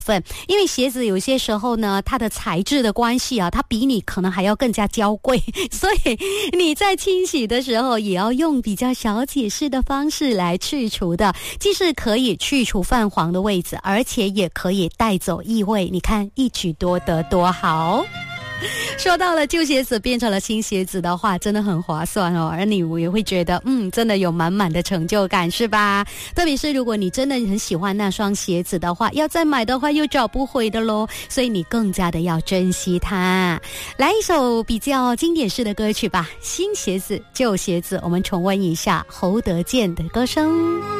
分，因为鞋子有些时候呢，它的材质的关系啊，它比你可能还要更加娇贵，所以你在清洗的时候也要用比较小解释的方式来去除的，既是可以去除泛黄的位置，而且也可以带走异味，你看一举多得多好。说到了旧鞋子变成了新鞋子的话，真的很划算哦，而你也会觉得真的有满满的成就感，是吧？特别是如果你真的很喜欢那双鞋子的话，要再买的话又找不回的咯，所以你更加的要珍惜它。来一首比较经典式的歌曲吧，新鞋子旧鞋子，我们重温一下侯德健的歌声。